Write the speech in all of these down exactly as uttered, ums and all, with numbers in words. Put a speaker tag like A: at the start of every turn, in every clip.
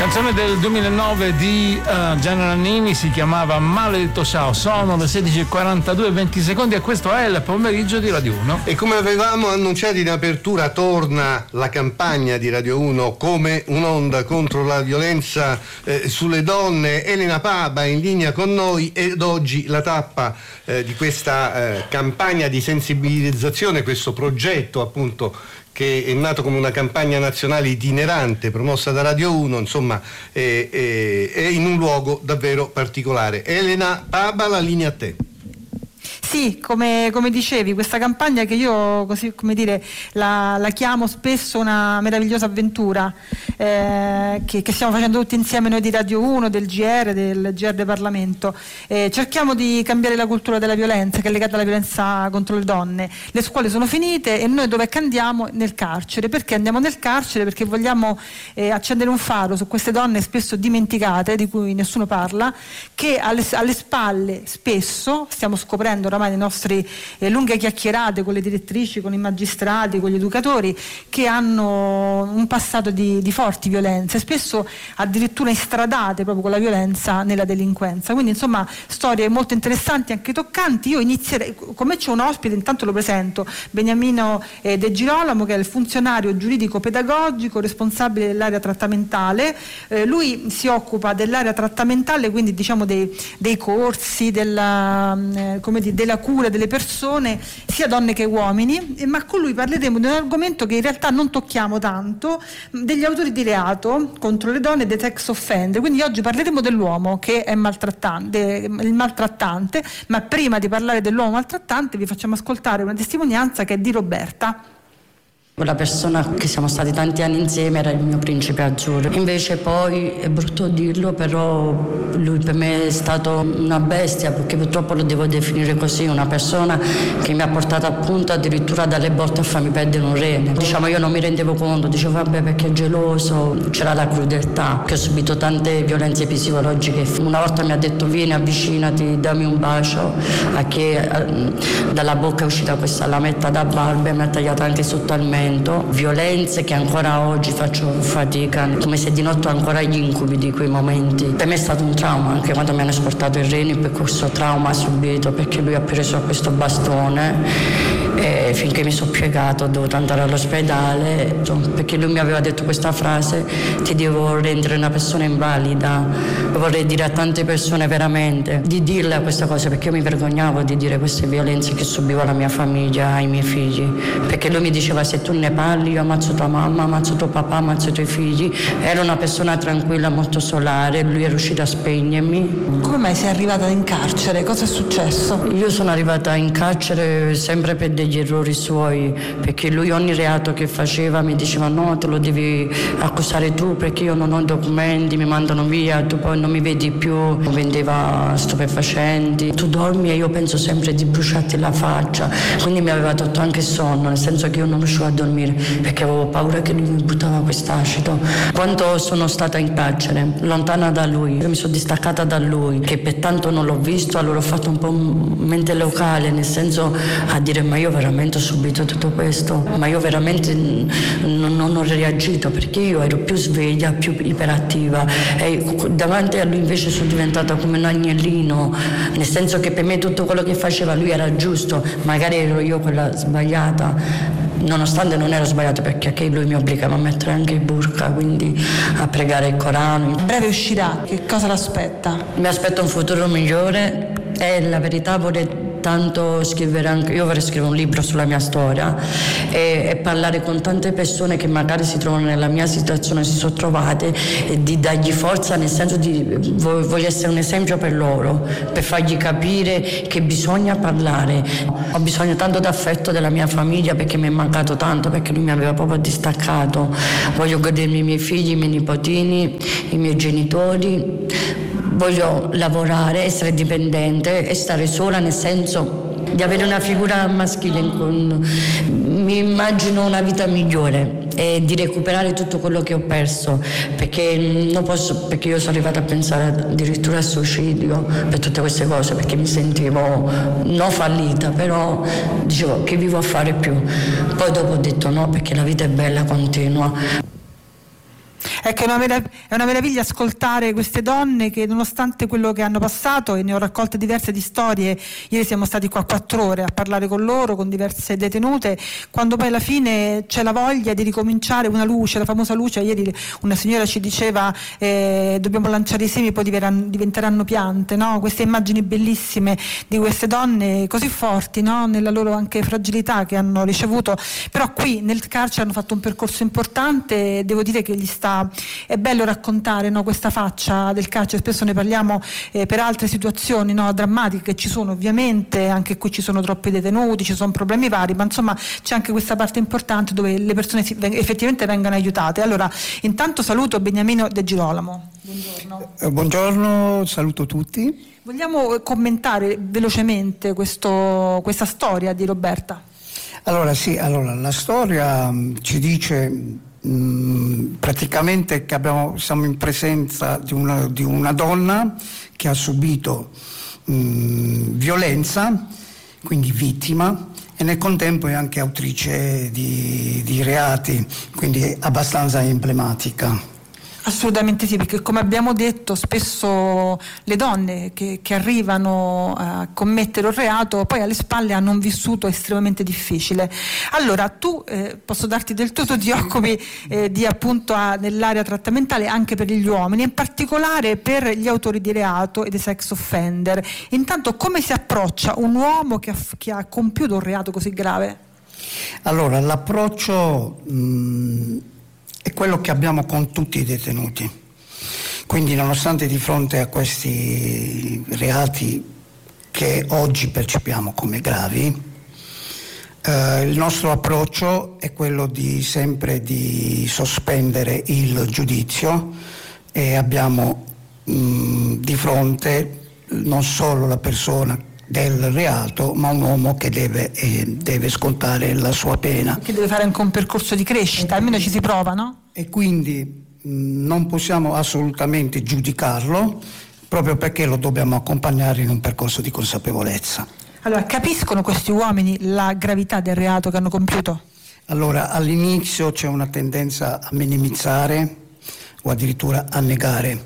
A: Canzone del duemilanove di uh, Gianna Nannini, si chiamava Maledetto Ciao. Sono le sedici e quarantadue e venti secondi e questo è il pomeriggio di Radio uno.
B: E come avevamo annunciato in apertura, torna la campagna di Radio uno come un'onda contro la violenza eh, sulle donne. Elena Paba in linea con noi ed oggi la tappa eh, di questa eh, campagna di sensibilizzazione, questo progetto appunto che è nato come una campagna nazionale itinerante promossa da Radio uno, insomma è, è, è in un luogo davvero particolare. Elena Paba, la linea a te.
C: Sì, come, come dicevi, questa campagna che io così come dire la, la chiamo spesso una meravigliosa avventura eh, che, che stiamo facendo tutti insieme noi di Radio uno, del G R, del G R del Parlamento. Eh, cerchiamo di cambiare la cultura della violenza che è legata alla violenza contro le donne. Le scuole sono finite e noi dove andiamo? Nel carcere. Perché andiamo nel carcere? Perché vogliamo eh, accendere un faro su queste donne spesso dimenticate, di cui nessuno parla, che alle, alle spalle spesso stiamo scoprendo oramai le nostre eh, lunghe chiacchierate con le direttrici, con i magistrati, con gli educatori, che hanno un passato di, di forti violenze, spesso addirittura istradate proprio con la violenza nella delinquenza. Quindi insomma storie molto interessanti, anche toccanti. Io inizierei, con me c'è un ospite, intanto lo presento, Beniamino eh, De Girolamo, che è il funzionario giuridico pedagogico responsabile dell'area trattamentale. Eh, lui si occupa dell'area trattamentale, quindi diciamo dei, dei corsi, della, eh, come dire, della cura delle persone, sia donne che uomini, ma con lui parleremo di un argomento che in realtà non tocchiamo tanto, degli autori di reato contro le donne e dei sex offender. Quindi oggi parleremo dell'uomo che è maltrattante, il maltrattante, ma prima di parlare dell'uomo maltrattante vi facciamo ascoltare una testimonianza che è di Roberta.
D: La persona che siamo stati tanti anni insieme era il mio principe azzurro. Invece poi, è brutto dirlo, però lui per me è stato una bestia, perché purtroppo lo devo definire così, una persona che mi ha portato appunto addirittura dalle botte a farmi perdere un rene. Diciamo, io non mi rendevo conto, dicevo vabbè perché è geloso, c'era la crudeltà, che ho subito tante violenze psicologiche. Una volta mi ha detto vieni, avvicinati, dammi un bacio, a che dalla bocca è uscita questa lametta da barba e mi ha tagliato anche sotto al mento. Violenze che ancora oggi faccio fatica, come se di notte ho ancora gli incubi di quei momenti. Per me è stato un trauma, anche quando mi hanno esportato il rene, per questo trauma subito, perché lui ha preso questo bastone e finché mi sono piegato ho dovuto andare all'ospedale, perché lui mi aveva detto questa frase: ti devo rendere una persona invalida. Vorrei dire a tante persone veramente di dirle questa cosa, perché io mi vergognavo di dire queste violenze che subivo alla mia famiglia, ai miei figli, perché lui mi diceva se tu ne parli io ammazzo tua mamma, ammazzo tuo papà, ammazzo i tuoi figli. Era una persona tranquilla, molto solare, lui è riuscito a spegnermi.
C: Come mai sei arrivata in carcere? Cosa è successo?
D: Io sono arrivata in carcere sempre per degli errori suoi, perché lui ogni reato che faceva mi diceva no, te lo devi accusare tu perché io non ho documenti, mi mandano via, tu poi non mi vedi più. Vendeva stupefacenti, tu dormi e io penso sempre di bruciarti la faccia, quindi mi aveva tolto anche sonno, nel senso che io non riuscivo a dormire perché avevo paura che lui mi buttava quest'acido. Quando sono stata in carcere, lontana da lui, io mi sono distaccata da lui, che per tanto non l'ho visto, allora ho fatto un po' mente locale, nel senso a dire ma io veramente ho subito tutto questo, ma io veramente non, non ho reagito, perché io ero più sveglia, più iperattiva, e davanti a lui invece sono diventata come un agnellino, nel senso che per me tutto quello che faceva lui era giusto, magari ero io quella sbagliata, nonostante non ero sbagliato, perché anche lui mi obbligava a mettere anche il burqa, quindi a pregare il Corano.
C: A breve uscirà, che cosa l'aspetta?
D: Mi aspetta un futuro migliore e la verità vorrei tanto scrivere anche, io vorrei scrivere un libro sulla mia storia e, e parlare con tante persone che magari si trovano nella mia situazione, si sono trovate, e di dargli forza, nel senso di voglio essere un esempio per loro, per fargli capire che bisogna parlare. Ho bisogno tanto d'affetto della mia famiglia, perché mi è mancato tanto, perché lui mi aveva proprio distaccato. Voglio godermi i miei figli, i miei nipotini, i miei genitori. Voglio lavorare, essere dipendente e stare sola, nel senso di avere una figura maschile. Mi immagino una vita migliore e di recuperare tutto quello che ho perso, perché non posso, perché io sono arrivata a pensare addirittura al suicidio per tutte queste cose, perché mi sentivo non fallita, però dicevo che vivo a fare più. Poi dopo ho detto no, perché la vita è bella, continua.
C: Ecco, è una, merav- è una meraviglia ascoltare queste donne che, nonostante quello che hanno passato, e ne ho raccolte diverse di storie, ieri siamo stati qua quattro ore a parlare con loro, con diverse detenute, quando poi alla fine c'è la voglia di ricominciare, una luce, la famosa luce. Ieri una signora ci diceva eh, dobbiamo lanciare i semi, poi diventeranno, diventeranno piante, no? Queste immagini bellissime di queste donne così forti, no? Nella loro anche fragilità che hanno ricevuto, però qui nel carcere hanno fatto un percorso importante. Devo dire che gli sta, è bello raccontare, no, questa faccia del carcere. Spesso ne parliamo eh, per altre situazioni, no, drammatiche che ci sono, ovviamente anche qui ci sono troppi detenuti, ci sono problemi vari, ma insomma c'è anche questa parte importante dove le persone si, effettivamente vengano aiutate. Allora intanto saluto Beniamino De Girolamo. Buongiorno.
E: Eh, buongiorno, saluto tutti.
C: Vogliamo commentare velocemente questo, questa storia di Roberta?
E: Allora sì, allora, la storia mh, ci dice mh, praticamente che abbiamo, siamo in presenza di una, di una donna che ha subito mh, violenza, quindi vittima, e nel contempo è anche autrice di, di reati, quindi è abbastanza emblematica.
C: Assolutamente sì, perché come abbiamo detto spesso le donne che, che arrivano a commettere un reato poi alle spalle hanno un vissuto estremamente difficile. Allora tu, eh, posso darti del tutto, ti occupi eh, di appunto a, nell'area trattamentale anche per gli uomini, in particolare per gli autori di reato e dei sex offender. Intanto come si approccia un uomo che ha, che ha compiuto un reato così grave?
E: Allora l'approccio mh, è quello che abbiamo con tutti i detenuti, quindi nonostante di fronte a questi reati che oggi percepiamo come gravi, eh, il nostro approccio è quello di sempre di sospendere il giudizio, e abbiamo mh, di fronte non solo la persona del reato, ma un uomo che deve, eh, deve scontare la sua pena.
C: Che deve fare anche un percorso di crescita, almeno ci si prova, no?
E: E quindi mh, non possiamo assolutamente giudicarlo, proprio perché lo dobbiamo accompagnare in un percorso di consapevolezza.
C: Allora, capiscono questi uomini la gravità del reato che hanno compiuto?
E: Allora, all'inizio c'è una tendenza a minimizzare o addirittura a negare,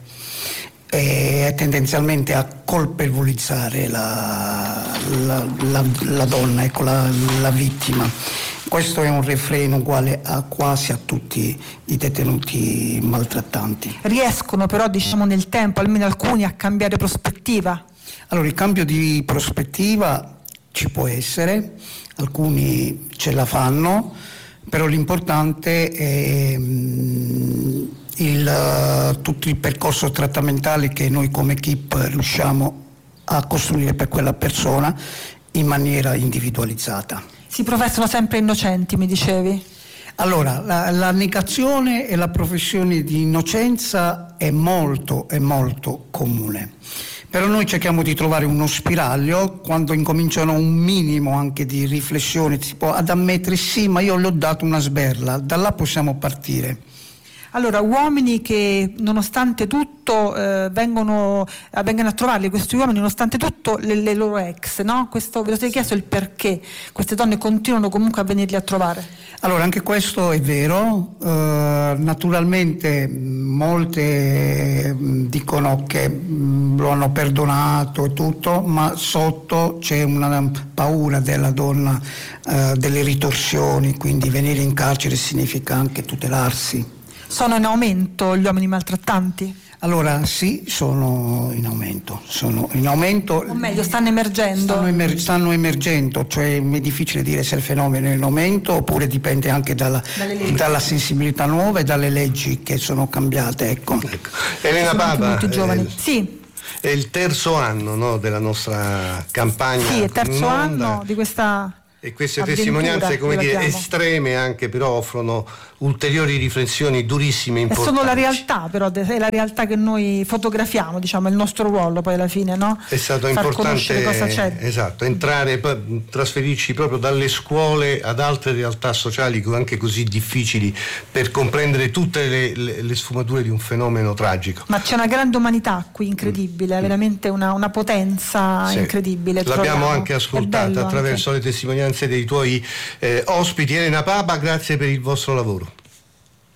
E: e tendenzialmente a colpevolizzare la, la, la, la donna, ecco, la, la vittima. Questo è un refrain uguale a quasi a tutti i detenuti maltrattanti.
C: Riescono però, diciamo, nel tempo, almeno alcuni, a cambiare prospettiva?
E: Allora, il cambio di prospettiva ci può essere, alcuni ce la fanno, però l'importante è mh, il, uh, tutto il percorso trattamentale che noi come equip riusciamo a costruire per quella persona in maniera individualizzata.
C: Si professano sempre innocenti, mi dicevi?
E: Allora, la, la negazione e la professione di innocenza è molto, è molto comune. Però noi cerchiamo di trovare uno spiraglio quando incominciano un minimo anche di riflessione, tipo ad ammettere sì, ma io le ho dato una sberla, da là possiamo partire.
C: Allora, uomini che nonostante tutto eh, vengono, eh, vengono a trovarli, questi uomini nonostante tutto le, le loro ex, no? Questo, ve lo siete chiesto il perché queste donne continuano comunque a venirli a trovare?
E: Allora, anche questo è vero, uh, naturalmente molte mh, dicono che mh, lo hanno perdonato e tutto, ma sotto c'è una paura della donna, uh, delle ritorsioni, quindi venire in carcere significa anche tutelarsi.
C: Sono in aumento gli uomini maltrattanti?
E: Allora sì, sono in aumento, sono in aumento.
C: O meglio, stanno emergendo?
E: Stanno, emer- stanno emergendo, cioè è difficile dire se il fenomeno è in aumento oppure dipende anche dalla, dalla sensibilità nuova e dalle leggi che sono cambiate. Ecco.
B: Ecco. Elena Papa,
C: giovani.
B: Eh,
C: sì.
B: È il terzo anno, no, della nostra campagna.
C: Sì, è il terzo anno di questa...
B: E queste testimonianze, come dire, estreme anche, però offrono ulteriori riflessioni durissime e importanti.
C: E sono la realtà, però, è la realtà che noi fotografiamo, diciamo, è il nostro ruolo poi alla fine, no?
B: È stato
C: Far
B: importante,
C: cosa c'è.
B: Esatto, entrare, trasferirci proprio dalle scuole ad altre realtà sociali anche così difficili per comprendere tutte le, le, le sfumature di un fenomeno tragico.
C: Ma c'è una grande umanità qui, incredibile, mm. veramente una, una potenza sì. incredibile.
B: L'abbiamo
C: troviamo.
B: anche ascoltata attraverso anche. le testimonianze dei tuoi eh, ospiti. Elena Papa, grazie per il vostro lavoro.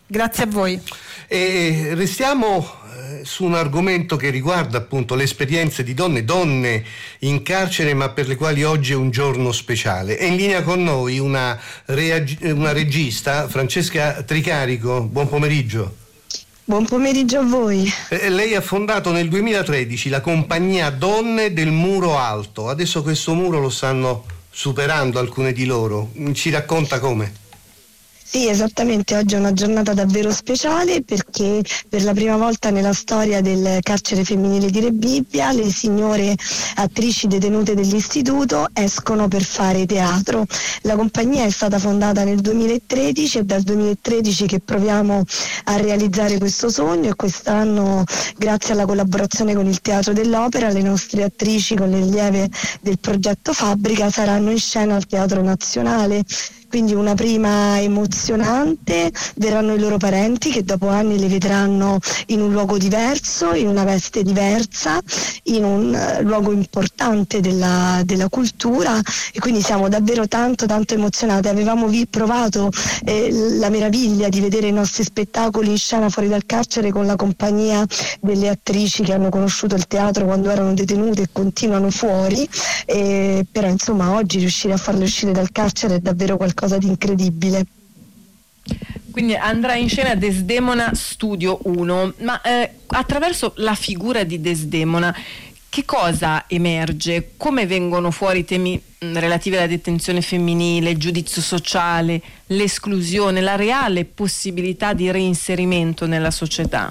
C: Grazie a voi.
B: E restiamo su un argomento che riguarda appunto le esperienze di donne, donne in carcere, ma per le quali oggi è un giorno speciale. È in linea con noi una, reag- una regista, Francesca Tricarico. Buon pomeriggio.
F: Buon pomeriggio a voi.
B: Eh, lei ha fondato nel duemilatredici la compagnia Donne del Muro Alto. Adesso questo muro lo stanno superando alcune di loro. Ci racconta come?
F: Sì, esattamente, oggi è una giornata davvero speciale perché per la prima volta nella storia del carcere femminile di Rebibbia le signore attrici detenute dell'istituto escono per fare teatro. La compagnia è stata fondata nel duemilatredici, è dal duemilatredici che proviamo a realizzare questo sogno e quest'anno, grazie alla collaborazione con il Teatro dell'Opera, le nostre attrici con le allieve del progetto Fabbrica saranno in scena al Teatro Nazionale. Quindi una prima emozionante, verranno i loro parenti che dopo anni le vedranno in un luogo diverso, in una veste diversa, in un uh, luogo importante della, della cultura e quindi siamo davvero tanto tanto emozionate. Avevamo vi- provato eh, la meraviglia di vedere i nostri spettacoli in scena fuori dal carcere con la compagnia delle attrici che hanno conosciuto il teatro quando erano detenute e continuano fuori, eh, però insomma oggi riuscire a farle uscire dal carcere è davvero qualcosa cosa di incredibile.
G: Quindi andrà in scena Desdemona Studio uno, ma eh, attraverso la figura di Desdemona che cosa emerge? Come vengono fuori i temi mh, relativi alla detenzione femminile, il giudizio sociale, l'esclusione, la reale possibilità di reinserimento nella società?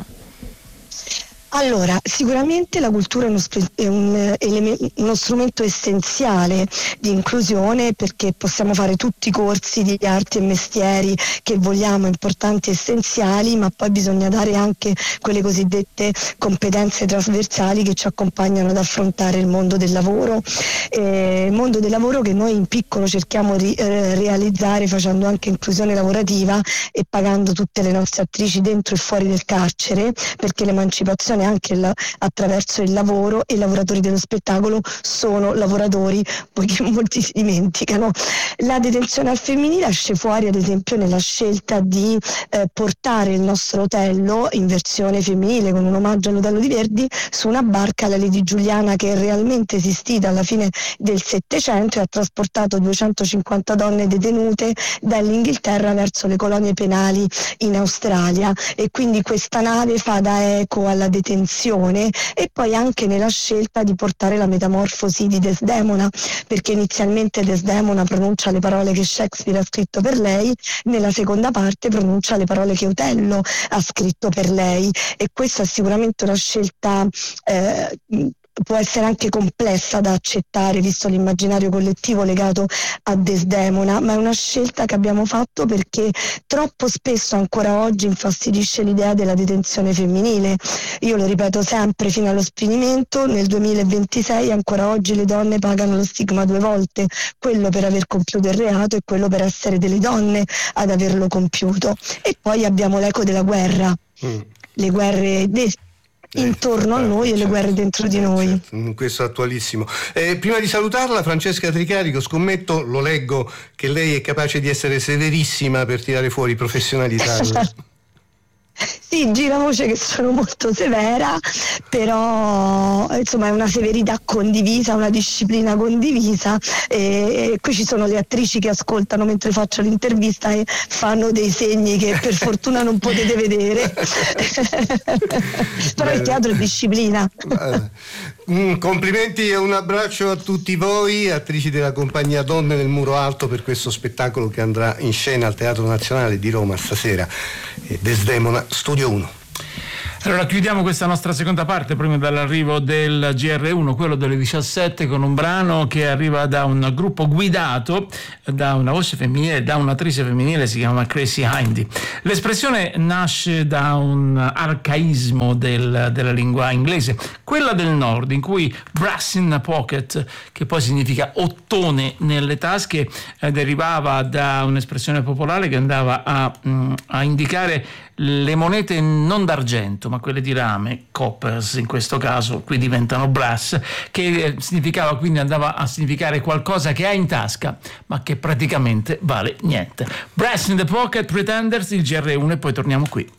F: Allora, sicuramente la cultura è uno, è un, eleme- uno strumento essenziale di inclusione perché possiamo fare tutti i corsi di arti e mestieri che vogliamo, importanti e essenziali, ma poi bisogna dare anche quelle cosiddette competenze trasversali che ci accompagnano ad affrontare il mondo del lavoro, eh, il mondo del lavoro che noi in piccolo cerchiamo di eh, realizzare facendo anche inclusione lavorativa e pagando tutte le nostre attrici dentro e fuori del carcere, perché l'emancipazione anche la, attraverso il lavoro e i lavoratori dello spettacolo sono lavoratori, poiché molti si dimenticano. La detenzione al femminile esce fuori ad esempio nella scelta di eh, portare il nostro Otello in versione femminile con un omaggio all'Otello di Verdi su una barca, la Lady Giuliana, che è realmente esistita alla fine del Settecento e ha trasportato duecentocinquanta donne detenute dall'Inghilterra verso le colonie penali in Australia e quindi questa nave fa da eco alla detenzione e poi anche nella scelta di portare la metamorfosi di Desdemona, perché inizialmente Desdemona pronuncia le parole che Shakespeare ha scritto per lei, nella seconda parte pronuncia le parole che Otello ha scritto per lei e questa è sicuramente una scelta eh, può essere anche complessa da accettare visto l'immaginario collettivo legato a Desdemona, ma è una scelta che abbiamo fatto perché troppo spesso ancora oggi infastidisce l'idea della detenzione femminile. Io lo ripeto sempre fino allo spegnimento, nel duemilaventisei ancora oggi le donne pagano lo stigma due volte, quello per aver compiuto il reato e quello per essere delle donne ad averlo compiuto. E poi abbiamo l'eco della guerra, mm. le guerre de- intorno eh, a noi certo, e le guerre dentro di noi.
B: Certo, questo è attualissimo. Eh, prima di salutarla, Francesca Tricarico, scommetto, lo leggo, che lei è capace di essere severissima per tirare fuori professionalità.
F: Sì, gira voce che sono molto severa, però insomma è una severità condivisa, una disciplina condivisa e, e qui ci sono le attrici che ascoltano mentre faccio l'intervista e fanno dei segni che per fortuna non potete vedere. Però il teatro è disciplina.
B: Complimenti e un abbraccio a tutti voi, attrici della compagnia Donne del Muro Alto, per questo spettacolo che andrà in scena al Teatro Nazionale di Roma stasera, Desdemona Studio uno.
A: Allora chiudiamo questa nostra seconda parte prima dell'arrivo del G R uno, quello delle diciassette, con un brano che arriva da un gruppo guidato da una voce femminile, da un'attrice femminile, si chiama Crazy Hindy. L'espressione nasce da un arcaismo del, della lingua inglese, quella del nord, in cui brass in a pocket, che poi significa ottone nelle tasche, eh, derivava da un'espressione popolare che andava a, mh, a indicare le monete non d'argento d'argento, ma quelle di rame, coppers in questo caso, qui diventano brass, che significava, quindi andava a significare qualcosa che hai in tasca, ma che praticamente vale niente. Brass in the Pocket, Pretenders, il G R uno, e poi torniamo qui.